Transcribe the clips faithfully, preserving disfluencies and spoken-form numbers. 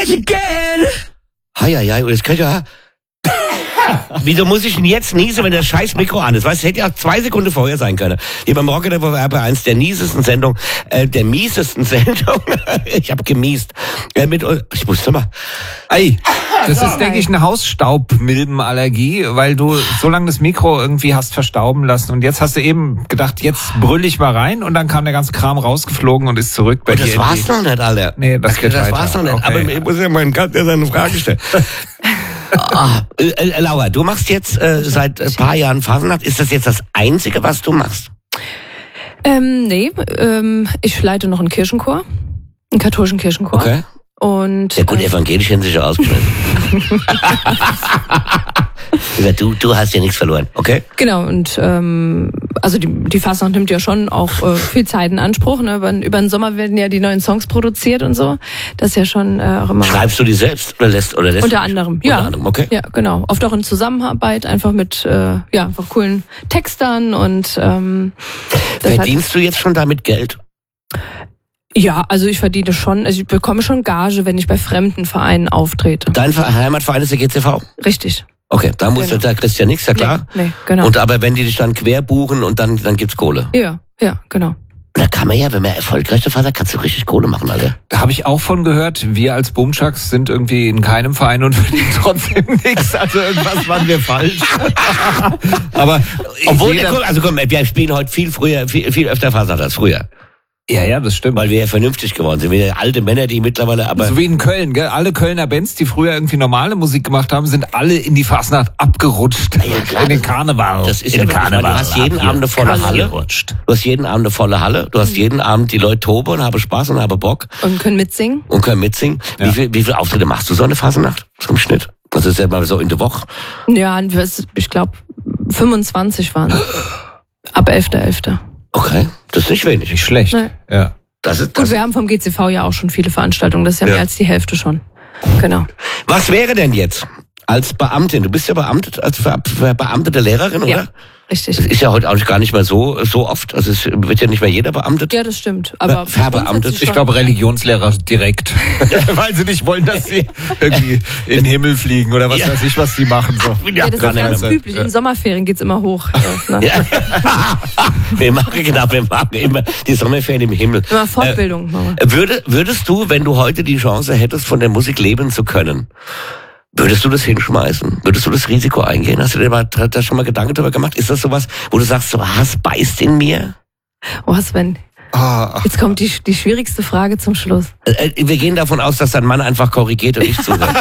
much again. Hei, hei, hei, das könnte ja... Wieso muss ich denn jetzt niesen, wenn das scheiß Mikro an ist? Weißt du, hätte ja zwei Sekunden vorher sein können. Hier beim Rocket war bei eins der niesesten Sendung, äh, der miesesten Sendung. Ich habe gemiest. Äh, mit, ich musste mal. Ei, das ist, denke ich, eine Hausstaubmilbenallergie, weil du so lange das Mikro irgendwie hast verstauben lassen. Und jetzt hast du eben gedacht, jetzt brüll ich mal rein und dann kam der ganze Kram rausgeflogen und ist zurück bei und dir. Das war's noch nicht, Alter. Nee, das geht Das weiter. war's noch nicht. Okay. Aber ich muss ja meinen Gast ja seine Frage stellen. Ah, äh, äh, Laura, du machst jetzt äh, seit ein paar Jahren Fasnacht. Ist das jetzt das Einzige, was du machst? Ähm, nee, ähm, ich leite noch einen Kirchenchor, einen katholischen Kirchenchor. Okay. Und, Ja gut, äh, evangelisch hätten sich ja ausgeschlossen. du, du hast ja nichts verloren, okay? Genau, und ähm, also die, die Fasnacht nimmt ja schon auch äh, viel Zeit in Anspruch. Ne? Über, über den Sommer werden ja die neuen Songs produziert und so. Das ist ja schon äh, auch immer... Schreibst du die selbst oder lässt oder lässt Unter du anderem, Unter ja. anderem, okay. Ja, genau. Oft auch in Zusammenarbeit, einfach mit äh, ja einfach coolen Textern und ähm, das Verdienst du jetzt schon damit Geld? Ja, also ich verdiene schon, also ich bekomme schon Gage, wenn ich bei fremden Vereinen auftrete. Dein Heimatverein ist der G C V? Richtig. Okay, da muss Genau. der Christian nichts, ja klar. Nee, nee, genau. Und aber wenn die dich dann quer buchen und dann, dann gibt's Kohle. ja, ja, genau. Da kann man ja, wenn man erfolgreich der Vater, kannst du richtig Kohle machen, Alter. Da habe ich auch von gehört, wir als Boomschucks sind irgendwie in keinem Verein und verdienen trotzdem nichts. Also irgendwas waren wir falsch. Aber Obwohl, jeder, der, also komm, wir spielen heute viel früher, viel, viel öfter Fasnacht als früher. ja, ja, das stimmt. Weil wir ja vernünftig geworden sind. Wir sind alte Männer, die mittlerweile aber... So wie in Köln, gell? Alle Kölner Bands, die früher irgendwie normale Musik gemacht haben, sind alle in die Fasnacht abgerutscht. Ja, klar, in den Karneval. Das ist in ja den wirklich, weil Karneval. du hast jeden Abend eine volle Halle. Abgerutscht. Du hast jeden Abend eine volle Halle. Du hast jeden Abend die Leute tobe und habe Spaß und habe Bock Und können mitsingen? und können mitsingen. Wie Ja. viel, wie viele Auftritte machst du so eine Fasnacht? So im Schnitt? Das ist ja mal so in der Woche. Ja, ich glaube fünfundzwanzig waren. Ab elfter elfter Okay, das ist nicht wenig. Nicht schlecht. Nein. Ja. Das ist Gut, das. wir haben vom G C V ja auch schon viele Veranstaltungen. Das ist ja, Ja. mehr als die Hälfte schon. Genau. Was wäre denn jetzt als Beamtin? Du bist ja beamtet, als ver- ver- beamtete Lehrerin, Ja. oder? Richtig. Das ist ja heute auch gar nicht mehr so so oft. Also es wird ja nicht mehr jeder beamtet. Ja, das stimmt. Aber Verbeamtet. grundsätzlich Ich schon. glaube Religionslehrer direkt. Weil sie nicht wollen, dass sie irgendwie in den Himmel fliegen oder was Ja. weiß ich, was die machen. So. Ja, das ist ganz Ja. üblich. In Sommerferien geht's immer hoch. Ja, ne? Ja. wir machen genau, wir machen immer die Sommerferien im Himmel. Immer Fortbildung. machen wir. Äh, würde, würdest du, wenn du heute die Chance hättest, von der Musik leben zu können, würdest du das hinschmeißen? Würdest du das Risiko eingehen? Hast du dir mal, da schon mal Gedanken darüber gemacht? Ist das sowas, wo du sagst, so Hass beißt in mir? Oh, Sven, Ah, jetzt kommt die, die schwierigste Frage zum Schluss. Äh, wir gehen davon aus, dass dein Mann einfach korrigiert und nicht zuhört.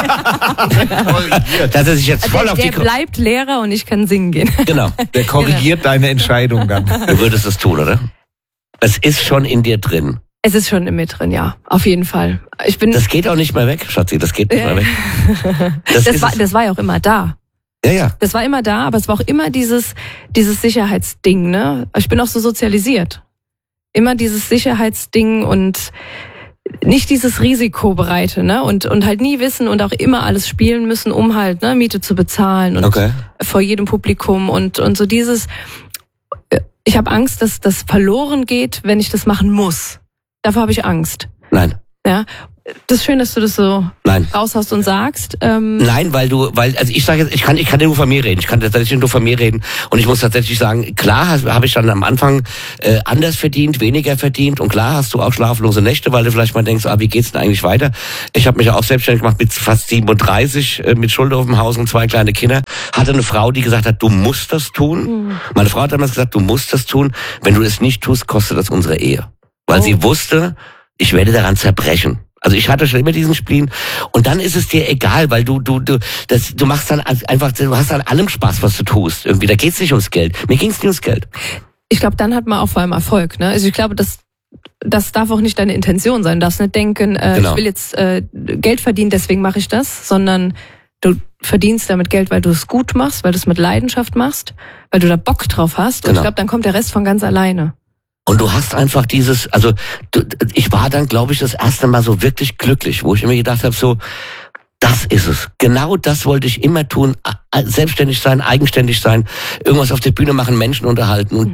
Dass er sich jetzt voll Der, auf die... der bleibt Lehrer und ich kann singen gehen. Genau. der korrigiert deine Entscheidung dann. Du würdest es tun, oder? Es ist schon in dir drin. Es ist schon in mir drin, ja. Auf jeden Fall. Ich bin, Das geht auch nicht mehr weg, Schatzi. Das geht nicht mehr weg. Das, das ist war, es. das war ja auch immer da. Ja, ja. Das war immer da, aber es war auch immer dieses, dieses Sicherheitsding, ne? Ich bin auch so sozialisiert. Immer dieses Sicherheitsding und nicht dieses Risikobereite, ne? Und, und halt nie wissen und auch immer alles spielen müssen, um halt, ne, Miete zu bezahlen und Okay. vor jedem Publikum und, und so dieses, ich habe Angst, dass das verloren geht, wenn ich das machen muss. Davor habe ich Angst. Nein. Ja. Das ist schön, dass du das so Nein. raushaust und sagst. Ähm, Nein, weil du, weil, also ich sage jetzt, ich kann, ich kann nur von mir reden. Ich kann tatsächlich nur von mir reden. Und ich muss tatsächlich sagen, klar habe ich dann am Anfang äh, anders verdient, weniger verdient. Und klar hast du auch schlaflose Nächte, weil du vielleicht mal denkst, ah, wie geht's denn eigentlich weiter? Ich habe mich ja auch selbstständig gemacht mit fast siebenunddreißig, äh, mit Schulter auf dem Haus und zwei kleine Kinder. Hatte eine Frau, die gesagt hat, du musst das tun. Mhm. Meine Frau hat damals gesagt, du musst das tun. Wenn du es nicht tust, kostet das unsere Ehe. Weil Oh. sie wusste, ich werde daran zerbrechen. Also ich hatte schon immer diesen Spleen und dann ist es dir egal, weil du du du das du machst dann einfach, du hast an allem Spaß, was du tust. Irgendwie, da geht's nicht ums Geld. Mir ging's nicht ums Geld. Ich glaube, dann hat man auch vor allem Erfolg. Ne? Also ich glaube, das das darf auch nicht deine Intention sein. Du darfst nicht denken, äh, Genau. ich will jetzt äh, Geld verdienen, deswegen mache ich das, sondern du verdienst damit Geld, weil du es gut machst, weil du es mit Leidenschaft machst, weil du da Bock drauf hast. Und Genau. ich glaube, dann kommt der Rest von ganz alleine. Und du hast einfach dieses, also du, ich war dann, glaube ich, das erste Mal so wirklich glücklich, wo ich immer gedacht habe, so, das ist es. Genau das wollte ich immer tun. Selbstständig sein, eigenständig sein, irgendwas auf der Bühne machen, Menschen unterhalten. Und Mhm.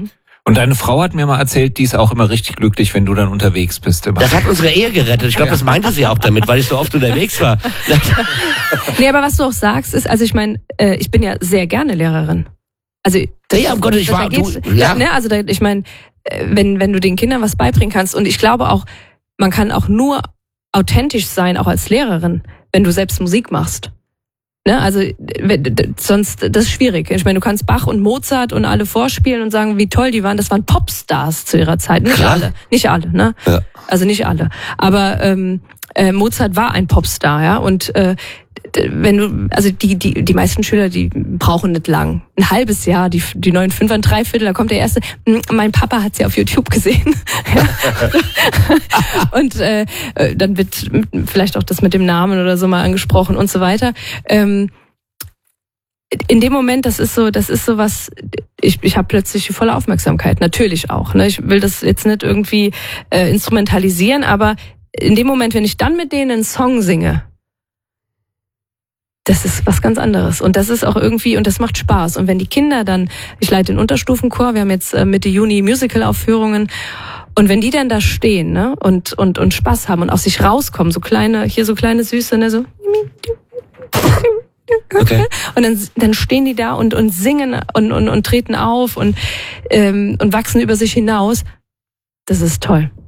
Und deine Frau hat mir mal erzählt, die ist auch immer richtig glücklich, wenn du dann unterwegs bist. Immer. Das hat unsere Ehe gerettet. Ich glaube, das meinte sie auch damit, weil ich so oft unterwegs war. Nee, aber was du auch sagst, ist, also ich meine, äh, ich bin ja sehr gerne Lehrerin. Also das, ja, um Gottes, ich war, du, ja. Ne, also da, ich meine, wenn wenn du den Kindern was beibringen kannst, und ich glaube auch, man kann auch nur authentisch sein, auch als Lehrerin, wenn du selbst Musik machst. Ne, also sonst, das ist schwierig. Ich meine, du kannst Bach und Mozart und alle vorspielen und sagen, wie toll die waren. Das waren Popstars zu ihrer Zeit. Nicht Klar. alle, nicht alle, ne? Ja. Also nicht alle. Aber ähm, äh, Mozart war ein Popstar, ja. Und äh, wenn du, also die die die meisten Schüler, die brauchen nicht lang, ein halbes Jahr, die die neuen Fünfer, ein Dreiviertel, da kommt der erste. Mein Papa hat sie auf YouTube gesehen. Und äh, dann wird vielleicht auch das mit dem Namen oder so mal angesprochen und so weiter. Ähm, in dem Moment, das ist so, das ist so was. Ich ich habe plötzlich die volle Aufmerksamkeit, natürlich auch. Ne, ich will das jetzt nicht irgendwie äh, instrumentalisieren, aber in dem Moment, wenn ich dann mit denen einen Song singe, das ist was ganz anderes. Und das ist auch irgendwie, und das macht Spaß. Und wenn die Kinder dann, ich leite den Unterstufenchor, wir haben jetzt äh, Mitte Juni Musical-Aufführungen, und wenn die dann da stehen, ne, und, und, und Spaß haben und aus sich rauskommen, so kleine, hier so kleine Süße, ne, so. Okay. Und dann, dann stehen die da und, und singen und, und, und treten auf und, ähm, und wachsen über sich hinaus. Das ist toll.